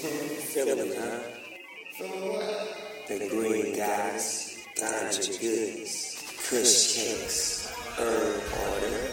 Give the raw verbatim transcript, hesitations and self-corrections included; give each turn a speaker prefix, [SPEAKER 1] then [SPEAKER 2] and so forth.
[SPEAKER 1] Feeling, huh? The green goddess, ganja goodies, kush cakes, herb order,